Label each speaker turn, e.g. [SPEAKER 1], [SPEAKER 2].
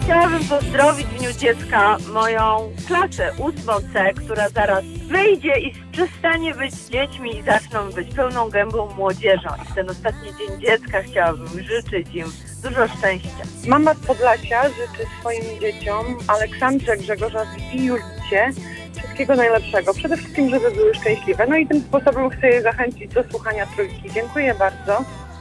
[SPEAKER 1] Chciałabym pozdrowić w Dniu Dziecka moją klasę 8C, która zaraz wyjdzie i przestanie być dziećmi i zaczną być pełną gębą młodzieżą. I w ten ostatni dzień dziecka chciałabym życzyć im dużo szczęścia.
[SPEAKER 2] Mama z Podlasia życzy swoim dzieciom, Aleksandrze, Grzegorzowi i Julicie, wszystkiego najlepszego. Przede wszystkim, żeby były szczęśliwe. No i tym sposobem chcę je zachęcić do słuchania Trójki. Dziękuję bardzo.